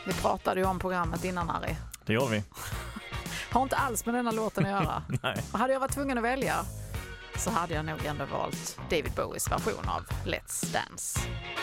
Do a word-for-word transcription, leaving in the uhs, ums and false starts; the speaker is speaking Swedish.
Vi pratade ju om programmet innan, Harry. Det gör vi. Har inte alls med denna låten att göra. Nej. Och hade jag varit tvungen att välja så hade jag nog ändå valt David Bowies version av Let's Dance.